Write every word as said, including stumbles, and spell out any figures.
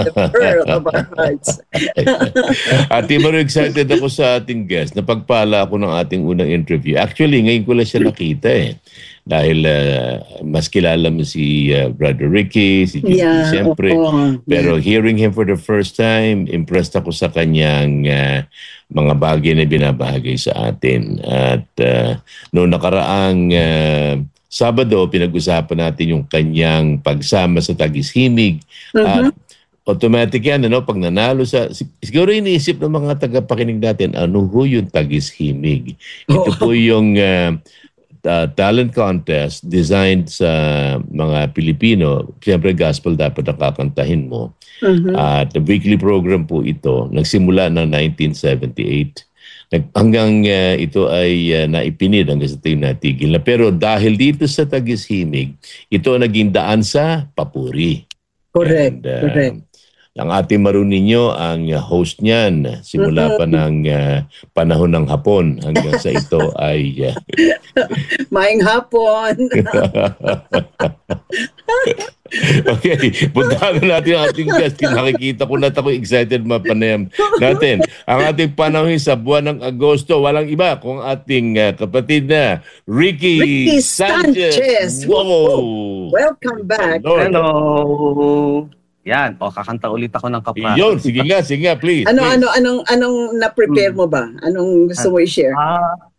the pearl of our hearts. Ate Maru, excited ako sa ating guest. Napagpala ako ng ating unang interview. Actually, ngayon ko lang siya nakita eh. Dahil uh, mas kilala mo si uh, Brother Ricky, si Judy, Yeah, siyempre. oo. Pero hearing him for the first time, impressed ako sa kanyang uh, mga bagay na binabahagi sa atin. At uh, noong nakaraang uh, Sabado, pinag-usapan natin yung kanyang pagsama sa Tagishimig. Mhm. At automatic yan, ano, pag nanalo sa... Siguro iniisip ng mga tagapakinig natin, ano ho yung Tagishimig? Ito po yung... Uh, Uh, talent contest designed sa mga Pilipino. Siyempre, gospel dapat nakakantahin mo. Mhm. At uh, weekly program po ito. Nagsimula ng nineteen seventy-eight. Nag, hanggang uh, ito ay uh, naipinid hanggang sa tayo natigil na. Pero dahil dito sa Tagishimig, ito naging daan sa papuri. Correct, And, uh, correct. ang Ate Maru ninyo, ang uh, host niyan, simula pa ng uh, panahon ng Hapon hanggang sa ito ay... Uh, Maing hapon. Okay, puntahan natin ang ating guest. Nakikita ko na ako excited mapanayam natin. Ang ating panahon sa buwan ng Agosto, walang iba kung ating uh, kapatid na Ricky, Ricky Sanchez. Sanchez. Wow! Welcome back. Lord. Hello! Yan, o kakanta ulit ako ng kapra. Yun, sige nga, sige nga, please. Ano please. ano anong anong na-prepare mo ba? Anong gusto mo i-share? Ah,